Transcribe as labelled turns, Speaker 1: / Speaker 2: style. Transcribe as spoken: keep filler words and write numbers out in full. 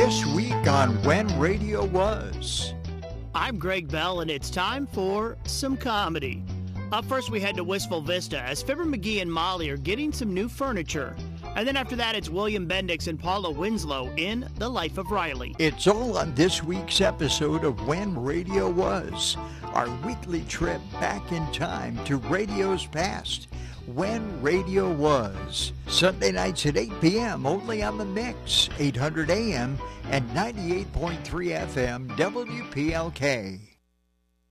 Speaker 1: This week on When Radio Was.
Speaker 2: I'm Greg Bell, and it's time for some comedy. Up first, we head to Wistful Vista as Fibber McGee and Molly are getting some new furniture. And then after that, it's William Bendix and Paula Winslow in The Life of Riley.
Speaker 1: It's all on this week's episode of When Radio Was, our weekly trip back in time to radio's past. When Radio Was. Sunday nights at eight p.m. only on The Mix, eight hundred A M and ninety-eight point three F M W P L K.